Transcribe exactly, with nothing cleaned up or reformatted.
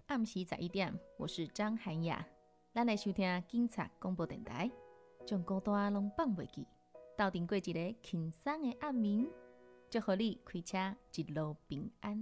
暗时十一点，我是张涵雅。咱来收听警察广播电台，将孤单拢放袂记，斗阵过一个轻松的暗暝，祝福你开车一路平安。